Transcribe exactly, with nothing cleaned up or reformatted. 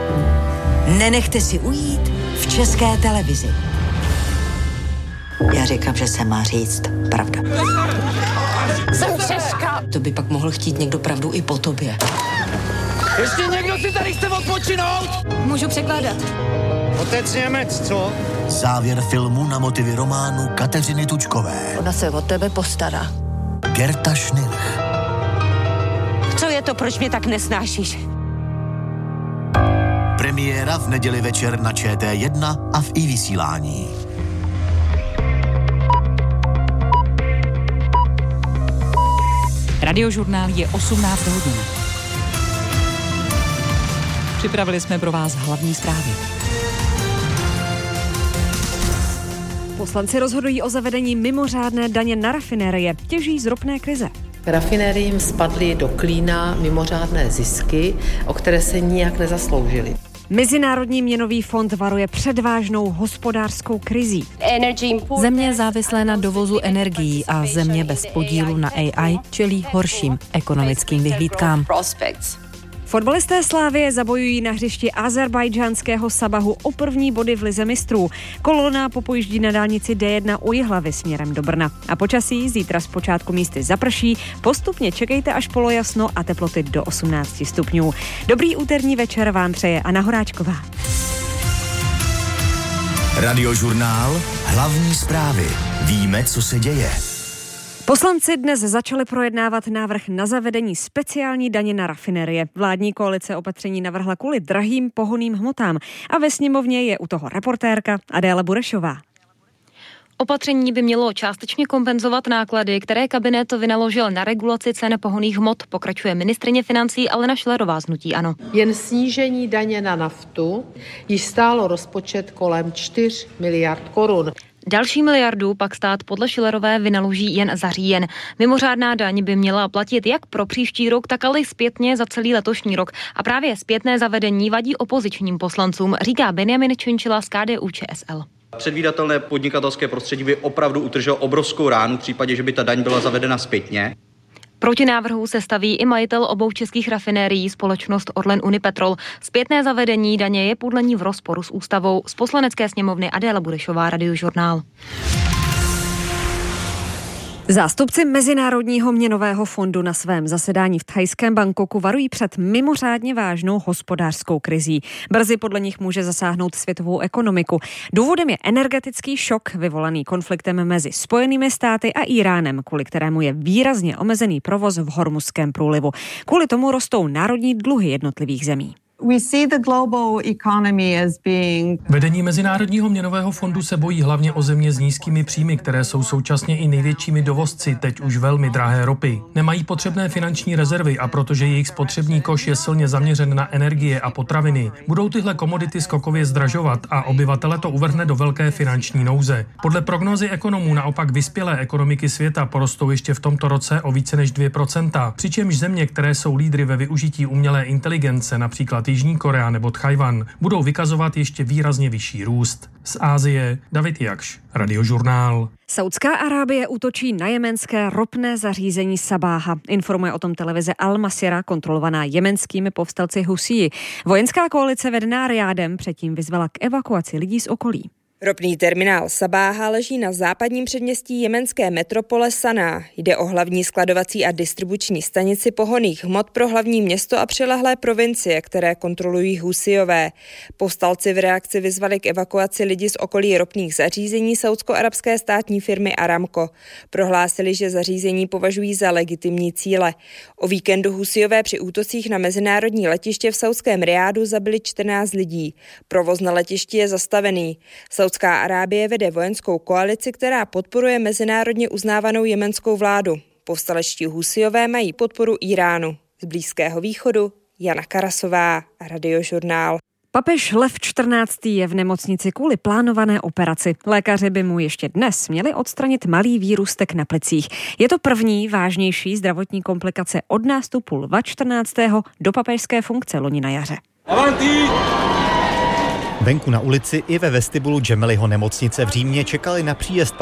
Nenechte si ujít v České televizi. Já říkám, že se má říct pravda. Jsem Češka. To by pak mohl chtít někdo pravdu i po tobě. Ještě někdo si tady chce odpočinout? Můžu překládat. Otec Němec, co? Závěr filmu na motivy románu Kateřiny Tučkové. Ona se o tebe postará. Gerta Schnilch. Co je to, proč mě tak nesnášíš? Premiéra v neděli večer na Č T jedna a v iVysílání. Radiožurnál je osmnáct hodin. Připravili jsme pro vás hlavní zprávy. Poslanci rozhodují o zavedení mimořádné daně na rafinérie. Těží z ropné krize. Rafinériím spadly do klína mimořádné zisky, o které se nijak nezasloužily. Mezinárodní měnový fond varuje před vážnou hospodářskou krizí. Země závislé na dovozu energií a země bez podílu na A I čelí horším ekonomickým vyhlídkám. Fotbalisté Slávie zabojují na hřišti azerbajdžánského Sabahu o první body v lize mistrů. Kolona popojíždí na dálnici D jedna u Jihlavy směrem do Brna. A počasí zítra zpočátku místy zaprší, postupně čekejte až polojasno a teploty do osmnáct stupňů. Dobrý úterní večer vám přeje Anna Horáčková. Radiožurnál, hlavní zprávy. Víme, co se děje. Poslanci dnes začali projednávat návrh na zavedení speciální daně na rafinerie. Vládní koalice opatření navrhla kvůli drahým pohonným hmotám a ve sněmovně je u toho reportérka Adéla Burešová. Opatření by mělo částečně kompenzovat náklady, které kabinet vynaložil na regulaci cen pohonných hmot, pokračuje ministryně financí Alena Schillerová z hnutí ANO. Jen snížení daně na naftu již stálo rozpočet kolem čtyři miliard korun. Další miliardu pak stát podle Schillerové vynaloží jen za říjen. Mimořádná daň by měla platit jak pro příští rok, tak ale i zpětně za celý letošní rok. A právě zpětné zavedení vadí opozičním poslancům, říká Benjamin Činčila z K D U Č S L. Předvídatelné podnikatelské prostředí by opravdu utrželo obrovskou ránu v případě, že by ta daň byla zavedena zpětně. Proti návrhu se staví i majitel obou českých rafinérií, společnost Orlen Unipetrol. Zpětné zavedení daně je podle ní v rozporu s ústavou. Z Poslanecké sněmovny Adéla Burešová, Radiožurnál. Zástupci Mezinárodního měnového fondu na svém zasedání v thajském Bangkoku varují před mimořádně vážnou hospodářskou krizí. Brzy podle nich může zasáhnout světovou ekonomiku. Důvodem je energetický šok vyvolaný konfliktem mezi Spojenými státy a Íránem, kvůli kterému je výrazně omezený provoz v Hormuzském průlivu. Kvůli tomu rostou národní dluhy jednotlivých zemí. Vedení Mezinárodního měnového fondu se bojí hlavně o země s nízkými příjmy, které jsou současně i největšími dovozci teď už velmi drahé ropy. Nemají potřebné finanční rezervy a protože jejich spotřební koš je silně zaměřen na energie a potraviny, budou tyhle komodity skokově zdražovat a obyvatele to uvrhne do velké finanční nouze. Podle prognózy ekonomů naopak vyspělé ekonomiky světa porostou ještě v tomto roce o více než dvě procenta, přičemž země, které jsou lídry ve využití umělé inteligence, například Jižní Korea nebo Tchajwan, budou vykazovat ještě výrazně vyšší růst. Z Asie David Jakš, Radiožurnál. Saudská Arábie útočí na jemenské ropné zařízení Sabáha. Informuje o tom televize Al Masira, kontrolovaná jemenskými povstalci Husí. Vojenská koalice vedená Rijádem předtím vyzvala k evakuaci lidí z okolí. Ropný terminál Sabáha leží na západním předměstí jemenské metropole Saná. Jde o hlavní skladovací a distribuční stanici pohonných hmot pro hlavní město a přilehlé provincie, které kontrolují Husijové. Povstalci v reakci vyzvali k evakuaci lidí z okolí ropných zařízení saúdsko-arabské státní firmy Aramco. Prohlásili, že zařízení považují za legitimní cíle. O víkendu Husijové při útocích na mezinárodní letiště v saúdském Rijádu zabili čtrnáct lidí. Provoz na letišti je zastavený. Saudská Arábie vede vojenskou koalici, která podporuje mezinárodně uznávanou jemenskou vládu. Povstalečtí Husijové mají podporu Íránu. Z Blízkého východu Jana Karasová, Radiožurnál. Papež Lev čtrnáctý je v nemocnici kvůli plánované operaci. Lékaři by mu ještě dnes měli odstranit malý výrůstek na plicích. Je to první vážnější zdravotní komplikace od nástupu Lva čtrnáctého do papežské funkce loni na jaře. Avanti! Venku na ulici i ve vestibulu Gemelliho nemocnice v Římě čekali na příjezd